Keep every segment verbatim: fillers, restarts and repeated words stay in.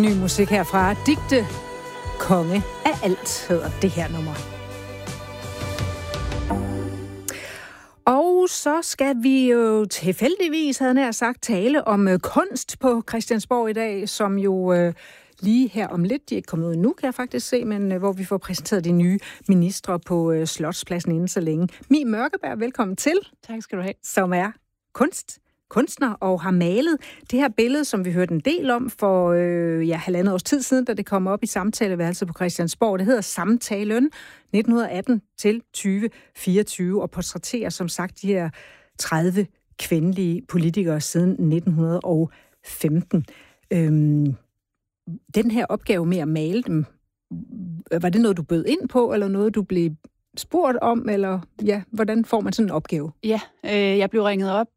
Ny musik herfra. Digte konge af alt hedder det her nummer. Og så skal vi jo tilfældigvis, havde jeg sagt, tale om øh, kunst på Christiansborg i dag, som jo øh, lige her om lidt, de er ikke kommet ud nu, kan jeg faktisk se, men øh, hvor vi får præsenteret de nye ministre på øh, Slotspladsen inden så længe. Mie Mørkeberg, velkommen til. Tak skal du have. Som er kunst. kunstner og har malet det her billede, som vi hørte en del om for øh, ja, halvandet års tid siden, da det kom op i samtaleværelset på Christiansborg. Det hedder Samtalen nitten atten til tyve fireogtyve og portrætterer som sagt de her tredive kvindelige politikere siden nitten femten. Øhm, den her opgave med at male dem, var det noget, du bød ind på, eller noget, du blev spurgt om, eller ja, hvordan får man sådan en opgave? Ja, øh, jeg blev ringet op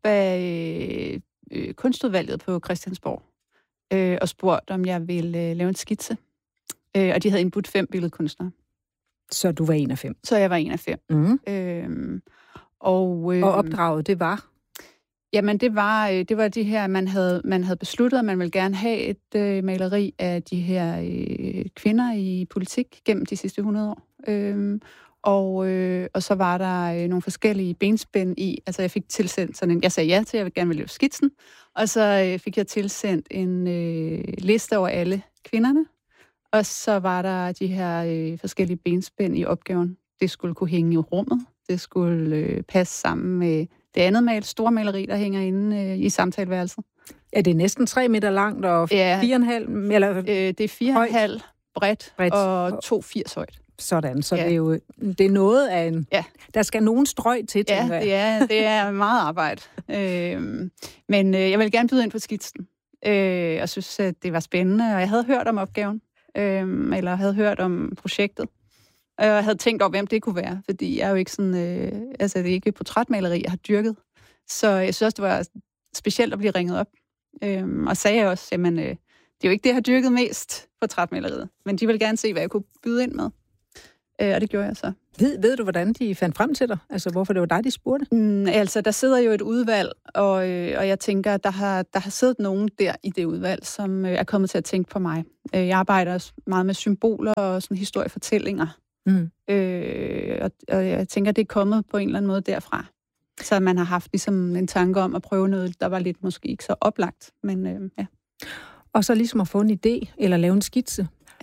af øh, kunstudvalget på Christiansborg øh, og spurgt, om jeg ville øh, lave en skitse. Øh, og de havde indbudt fem billedkunstnere. Så du var en af fem? Så jeg var en af fem. Mm. Øh, og, øh, og opdraget, det var? Jamen, det var, øh, det var de her, man havde, man havde besluttet, at man ville gerne have et øh, maleri af de her øh, kvinder i politik gennem de sidste hundrede år. Øh, Og, øh, og så var der øh, nogle forskellige benspænd i. Altså, jeg fik tilsendt sådan en... Jeg sagde ja til, at jeg gerne ville lave skitsen. Og så øh, fik jeg tilsendt en øh, liste over alle kvinderne. Og så var der de her øh, forskellige benspænd i opgaven. Det skulle kunne hænge i rummet. Det skulle øh, passe sammen med det andet mal, store maleri, der hænger inde øh, i samtaleværelset. Er det næsten tre meter langt og ja, fire og en halv? Eller øh, det er fire og en halv bredt, bredt og to firs højt. Sådan, så ja. det er jo det er noget af en... Ja. Der skal nogen strøg til, ja, det er, det er meget arbejde. øhm, men øh, jeg vil gerne byde ind på skitsen. Øh, og synes, at det var spændende, og jeg havde hørt om opgaven, øh, eller havde hørt om projektet. Og jeg havde tænkt over, hvem det kunne være, fordi jeg er jo ikke sådan... Øh, altså, det er ikke portrætmaleri, jeg har dyrket. Så jeg synes også, det var specielt at blive ringet op. Øh, og sagde jeg også, jamen, øh, det er jo ikke det, jeg har dyrket mest, portrætmaleriet. Men de ville gerne se, hvad jeg kunne byde ind med. Øh, og det gjorde jeg så. Ved, ved du, hvordan de fandt frem til dig? Altså, hvorfor det var dig, de spurgte? Mm, altså, der sidder jo et udvalg, og, øh, og jeg tænker, at der har, der har siddet nogen der i det udvalg, som øh, er kommet til at tænke på mig. Øh, jeg arbejder meget med symboler og sådan historiefortællinger. Mm. Øh, og, og jeg tænker, det er kommet på en eller anden måde derfra. Så man har haft ligesom en tanke om at prøve noget, der var lidt måske ikke så oplagt. Men øh, ja. Og så ligesom at få en idé, eller lave en skitse.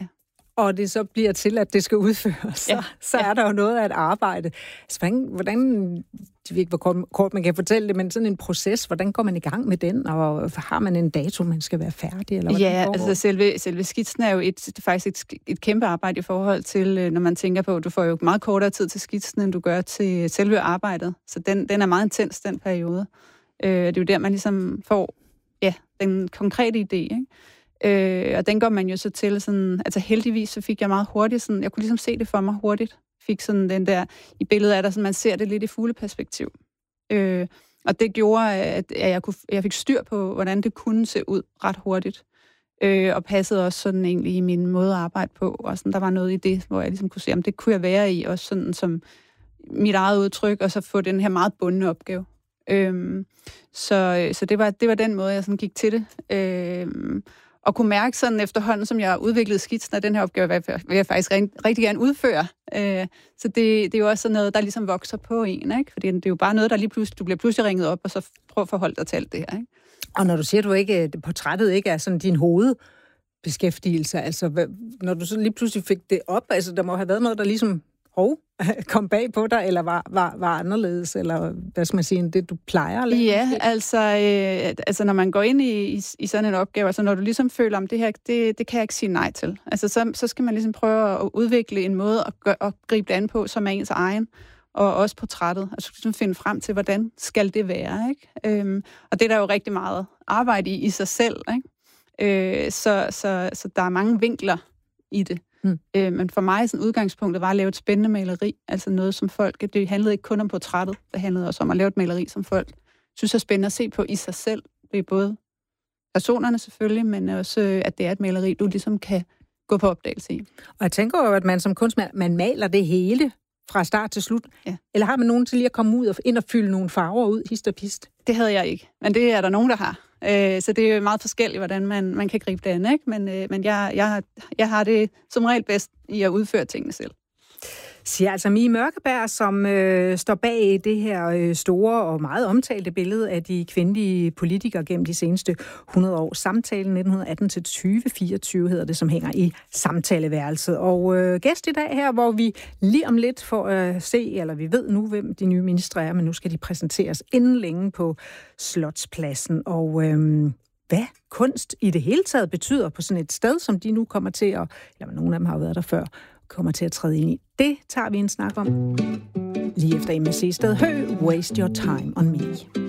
Og det så bliver til, at det skal udføres, så, ja. så er der jo noget af et arbejde. Altså, hvordan, hvordan, jeg ved ikke, hvor kort man kan fortælle det, men sådan en proces, hvordan går man i gang med den, og har man en dato, man skal være færdig? Eller ja, altså selve, selve skitsen er jo et, det er faktisk et, et kæmpe arbejde i forhold til, når man tænker på, at du får jo meget kortere tid til skitsen, end du gør til selve arbejdet. Så den, den er meget intens, den periode. Øh, det er jo der, man ligesom får ja, den konkrete idé, ikke? Øh, og den går man jo så til sådan, altså heldigvis så fik jeg meget hurtigt sådan, jeg kunne ligesom se det for mig hurtigt, fik sådan den der, i billedet er der sådan, man ser det lidt i fugleperspektiv. Øh, og det gjorde, at jeg, kunne, jeg fik styr på, hvordan det kunne se ud ret hurtigt. Øh, og passede også sådan egentlig i min måde at arbejde på, og sådan, der var noget i det, hvor jeg ligesom kunne se, om det kunne jeg være i, også sådan som mit eget udtryk, og så få den her meget bundne opgave. Øh, så så det, var, det var den måde, jeg sådan gik til det. Øh, Og kunne mærke sådan efterhånden, som jeg udviklede skitsen af den her opgave, vil jeg faktisk rigtig gerne udføre. Så det, det er jo også sådan noget, der ligesom vokser på en, ikke? Fordi det er jo bare noget, der lige pludselig, du bliver pludselig ringet op, og så prøv at forholde dig til alt det her, ikke? Og når du siger, at du ikke, portrættet ikke er sådan din hovedbeskæftigelse, altså når du så lige pludselig fik det op, altså der må have været noget, der ligesom hov, kom bag på dig, eller var, var, var anderledes, eller hvad skal man sige, end det, du plejer at lave? Ja, altså, øh, altså når man går ind i, i, i sådan en opgave, altså når du ligesom føler, om det her, det, det kan jeg ikke sige nej til. Altså så, så skal man ligesom prøve at udvikle en måde at, gøre, at gribe det an på, som er ens egen, og også portrættet. Altså ligesom finde frem til, hvordan skal det være, ikke? Øhm, og det er der jo rigtig meget arbejde i, i sig selv, ikke? Øh, så, så, så der er mange vinkler i det. Mm. Øh, men for mig, sådan udgangspunktet var at lave et spændende maleri, altså noget, som folk, det handlede ikke kun om portrættet, det handlede også om at lave et maleri, som folk synes er spændende at se på i sig selv. Det er både personerne selvfølgelig, men også, at det er et maleri, du ligesom kan gå på opdagelse i. Og jeg tænker jo, at man som kunstner, man maler det hele fra start til slut. Ja. Eller har man nogen til lige at komme ud og ind og fylde nogle farver ud, hist og pist? Det havde jeg ikke, men det er der nogen, der har. Øh, så det er jo meget forskelligt, hvordan man, man kan gribe det an, ikke? Men, øh, men jeg, jeg, jeg har det som regel bedst i at udføre tingene selv. Siger altså Mie Mørkeberg, som øh, står bag det her øh, store og meget omtalte billede af de kvindelige politikere gennem de seneste hundrede år. Samtalen nitten atten til tyve fireogtyve hedder det, som hænger i samtaleværelset. Og øh, gæst i dag her, hvor vi lige om lidt får øh, se, eller vi ved nu, hvem de nye ministre er, men nu skal de præsenteres inden længe på Slotspladsen. Og øh, hvad kunst i det hele taget betyder på sådan et sted, som de nu kommer til at, eller nogle af dem har jo været der før, kommer til at træde ind i. Det tager vi en snak om lige efter M S C Sted Hø, Waste Your Time on Me.